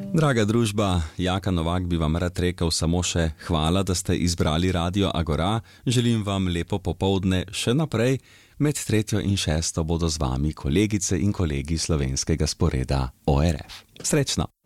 Draga družba, Jaka Novak bi vam rad rekel samo še hvala, da ste izbrali Radio Agora. Želim vam lepo popoldne še naprej. Med 3. in 6. bodo z vami kolegice in kolegi slovenskega sporeda ORF. Srečno!